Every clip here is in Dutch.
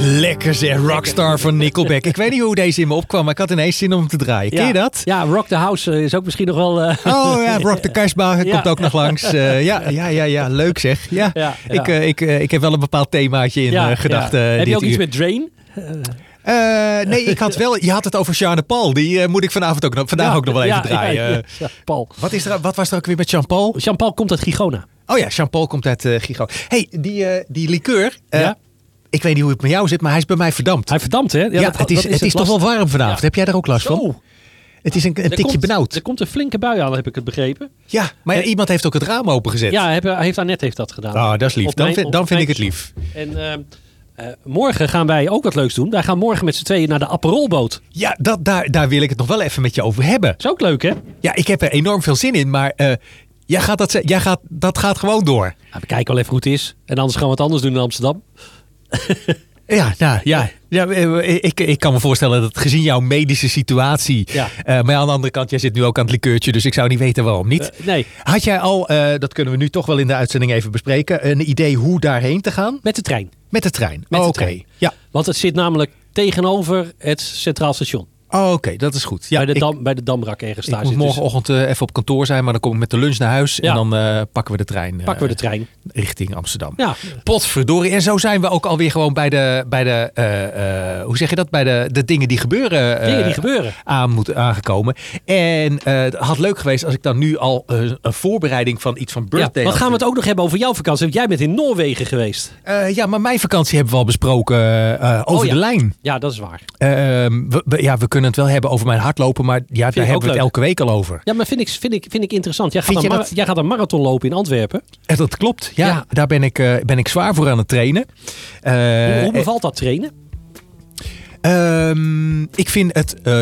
Lekker zeg, Rockstar van Nickelback. Ik weet niet hoe deze in me opkwam, maar ik had ineens zin om hem te draaien. Ken je dat? Ja, Rock the House is ook misschien nog wel... Oh ja, Rock the Casbah komt ook nog langs. Ja, leuk zeg. Ja. Ik heb wel een bepaald themaatje in gedachten. Heb je ook iets met Drain? Nee, ik had wel. Je had het over Jean-Paul. Die moet ik vandaag ook nog wel even draaien. Paul. Wat was er ook weer met Jean-Paul? Jean-Paul komt uit Gigona. Oh ja, Jean-Paul komt uit Gigona. Hey, die liqueur. Ik weet niet hoe het met jou zit, maar hij is bij mij verdampt. Hij verdampt, hè? Het is toch wel warm vanavond. Ja. Heb jij daar ook last van? Het is een tikje benauwd. Er komt een flinke bui aan, heb ik het begrepen. Ja, maar iemand heeft ook het raam opengezet. Ja, Annette heeft dat gedaan. Oh, dat is lief. Dan vind ik het lief. En morgen gaan wij ook wat leuks doen. Wij gaan morgen met z'n tweeën naar de Aperolboot. Ja, daar wil ik het nog wel even met je over hebben. Is ook leuk, hè? Ja, ik heb er enorm veel zin in, maar... dat gaat gewoon door. Nou, we kijken wel even hoe het is. En anders gaan we wat anders doen in Amsterdam. Ik kan me voorstellen dat gezien jouw medische situatie... maar aan de andere kant, jij zit nu ook aan het likeurtje... dus ik zou niet weten waarom niet. Nee. Had jij al, dat kunnen we nu toch wel in de uitzending even bespreken... een idee hoe daarheen te gaan? Met de trein. Met de trein? Oké. Ja. Want het zit namelijk tegenover het Centraal Station. Oh, oké, dat is goed. Ja, bij de Damrak ergens daar. Ik moet morgenochtend even op kantoor zijn, maar dan kom ik met de lunch naar huis. Ja. En dan pakken we de trein. Richting Amsterdam. Ja. Potverdorie. En zo zijn we ook alweer gewoon bij de hoe zeg je dat? Bij de dingen die gebeuren. Aangekomen. En het had leuk geweest als ik dan nu al een voorbereiding van iets van birthday wat gaan we het ook nog hebben over jouw vakantie? Want jij bent in Noorwegen geweest. Maar mijn vakantie hebben we al besproken over de lijn. Ja, dat is waar. We kunnen het wel hebben over mijn hardlopen, maar daar hebben we het elke week al over. Ja, maar vind ik interessant. Jij gaat een marathon lopen in Antwerpen. Dat klopt. Ja. Daar ben ik zwaar voor aan het trainen. Hoe bevalt dat trainen? Ik vind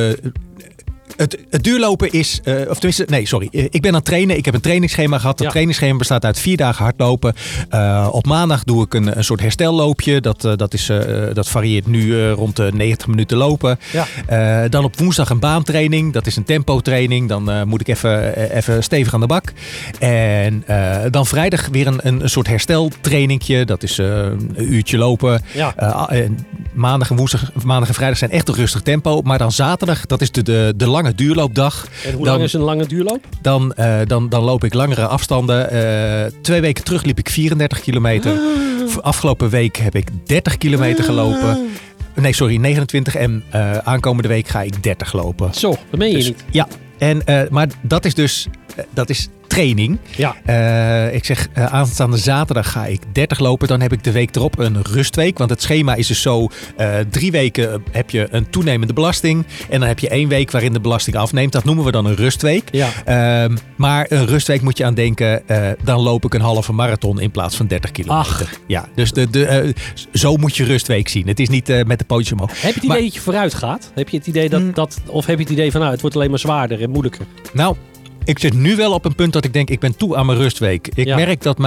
het duurlopen is... ik ben aan het trainen. Ik heb een trainingsschema gehad. Dat trainingsschema bestaat uit 4 dagen hardlopen. Op maandag doe ik een soort herstelloopje. Dat varieert nu rond de 90 minuten lopen. Ja. Dan op woensdag een baantraining. Dat is een tempotraining. Dan moet ik even stevig aan de bak. En dan vrijdag weer een soort hersteltrainingje. Dat is een uurtje lopen. Ja. Maandag en vrijdag zijn echt een rustig tempo. Maar dan zaterdag, dat is de lange duurloopdag. En hoe lang is een lange duurloop? Dan loop ik langere afstanden. 2 weken terug liep ik 34 kilometer. Afgelopen week heb ik 30 kilometer gelopen. Nee, sorry, 29. En aankomende week ga ik 30 lopen. Zo, dat meen je niet. Ja, maar dat is dus... dat is training. Ja. Ik zeg, aanstaande zaterdag ga ik 30 lopen. Dan heb ik de week erop een rustweek. Want het schema is dus zo... 3 weken heb je een toenemende belasting. En dan heb je 1 week waarin de belasting afneemt. Dat noemen we dan een rustweek. Ja. Maar een rustweek moet je aan denken... dan loop ik een halve marathon in plaats van 30 kilometer. Ach. Ja, dus zo moet je rustweek zien. Het is niet met de pootjes omhoog. Heb je het idee dat je vooruit gaat? Heb je het idee of heb je het idee van... het wordt alleen maar zwaarder en moeilijker? Nou... Ik zit nu wel op een punt dat ik denk, ik ben toe aan mijn rustweek. Ik merk dat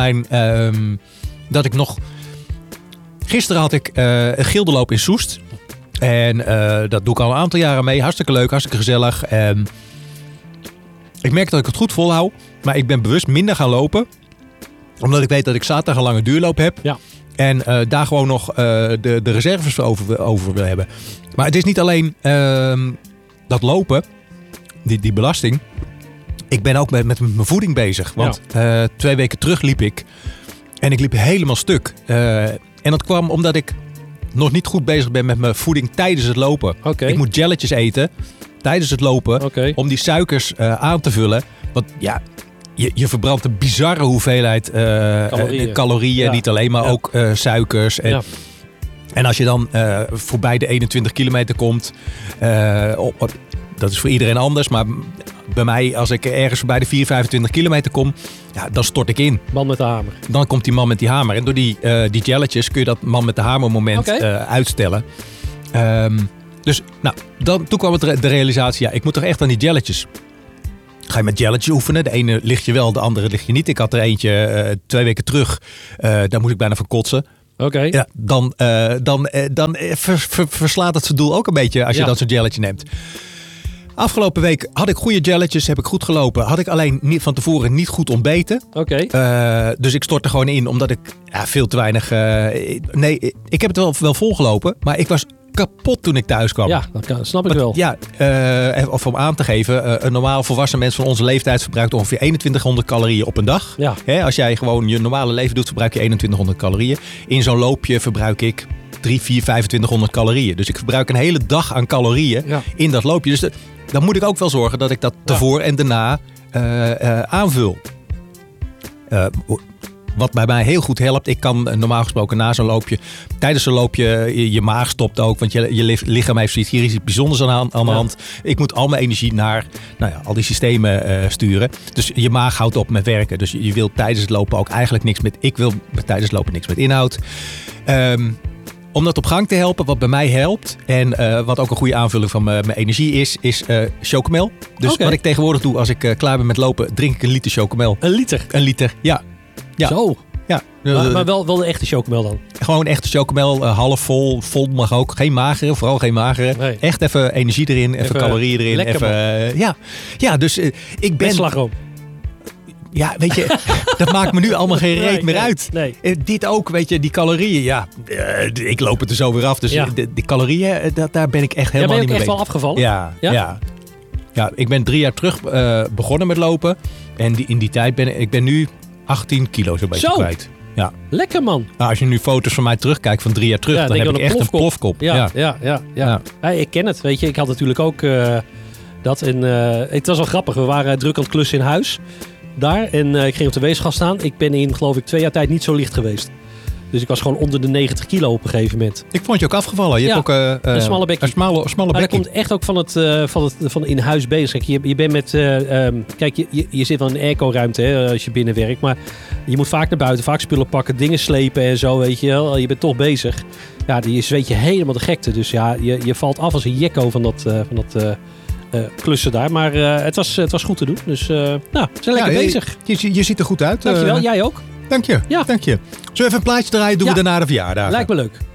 dat ik nog... Gisteren had ik een gildeloop in Soest. En dat doe ik al een aantal jaren mee. Hartstikke leuk, hartstikke gezellig. Ik merk dat ik het goed volhoud. Maar ik ben bewust minder gaan lopen. Omdat ik weet dat ik zaterdag een lange duurloop heb. Ja. En daar gewoon nog de reserves over wil hebben. Maar het is niet alleen dat lopen, die belasting... Ik ben ook met mijn voeding bezig. Want 2 weken terug liep ik. En ik liep helemaal stuk. En dat kwam omdat ik nog niet goed bezig ben met mijn voeding tijdens het lopen. Okay. Ik moet jelletjes eten tijdens het lopen. Okay. Om die suikers aan te vullen. Want ja, je verbrandt een bizarre hoeveelheid calorieën. Niet alleen, maar ook suikers. En als je dan voorbij de 21 kilometer komt... dat is voor iedereen anders, maar bij mij, als ik ergens voorbij de 25 kilometer kom, dan stort ik in. Man met de hamer. Dan komt die man met die hamer. En door die jelletjes kun je dat man met de hamer moment uitstellen. Dus toen kwam de realisatie, ik moet toch echt aan die jelletjes. Ga je met jelletjes oefenen. De ene ligt je wel, de andere ligt je niet. Ik had er eentje 2 weken terug. Daar moest ik bijna van kotsen. Oké. Ja, dan verslaat het zijn doel ook een beetje als je dat soort jelletje neemt. Afgelopen week had ik goede jelletjes, heb ik goed gelopen. Had ik alleen van tevoren niet goed ontbeten. Oké. Dus ik stort er gewoon in, omdat ik veel te weinig... ik heb het wel volgelopen, maar ik was kapot toen ik thuis kwam. Ja, dat snap ik wel. Ja, of om aan te geven, een normaal volwassen mens van onze leeftijd verbruikt ongeveer 2100 calorieën op een dag. Ja. Als jij gewoon je normale leven doet, verbruik je 2100 calorieën. In zo'n loopje verbruik ik 2500 calorieën. Dus ik verbruik een hele dag aan calorieën in dat loopje. Dus dan moet ik ook wel zorgen dat ik dat ervoor en daarna aanvul. Wat bij mij heel goed helpt. Ik kan normaal gesproken na zo'n loopje... Tijdens zo'n loopje, je maag stopt ook. Want je lichaam heeft zoiets. Hier is iets bijzonders aan de hand. Ik moet al mijn energie naar al die systemen sturen. Dus je maag houdt op met werken. Dus je wil tijdens het lopen ook eigenlijk niks met... Ik wil tijdens het lopen niks met inhoud. Om dat op gang te helpen, wat bij mij helpt... en wat ook een goede aanvulling van mijn energie is chocomel. Dus wat ik tegenwoordig doe als ik klaar ben met lopen... drink ik een liter chocomel. Een liter? Een liter, ja. Zo. Ja. Maar wel de echte chocomel dan? Gewoon echte chocomel, half vol. Vol mag ook. Geen magere, vooral geen magere. Nee. Echt even energie erin, even calorieën erin. Even, dus ik ben... slagroom. Ja, weet je, dat maakt me nu allemaal geen reet meer uit. Nee. Dit ook, weet je, die calorieën. Ik loop het er zo weer af. Dus die calorieën, daar ben ik echt helemaal niet mee bezig. Ben je ook echt wel afgevallen? Ja, ik ben 3 jaar terug begonnen met lopen. En in die tijd ben ik nu 18 kilo zo'n beetje kwijt. Ja. Lekker man. Nou, als je nu foto's van mij terugkijkt van 3 jaar terug, dan heb ik echt een plofkop. Ja. Ik ken het, weet je. Ik had natuurlijk ook dat. En het was wel grappig. We waren druk aan het klussen in huis. Daar. En ik ging op de weegschaal staan. Ik ben in, geloof ik, 2 jaar tijd niet zo licht geweest. Dus ik was gewoon onder de 90 kilo op een gegeven moment. Ik vond je ook afgevallen. Je hebt ook een smalle bekkie. Een smalle bekkie. Dat komt echt ook van in huis bezig. Je bent met... kijk, je zit wel in een airco-ruimte als je binnen werkt. Maar je moet vaak naar buiten. Vaak spullen pakken. Dingen slepen en zo, weet je wel. Je bent toch bezig. Ja, je zweet je helemaal de gekte. Dus ja, je valt af als een jekko van dat klussen daar. Maar het was goed te doen. Dus we zijn lekker bezig. Je ziet er goed uit. Dankjewel. Jij ook. Dank je. Zullen we even een plaatje draaien? Doen we daarna de verjaardag? Lijkt me leuk.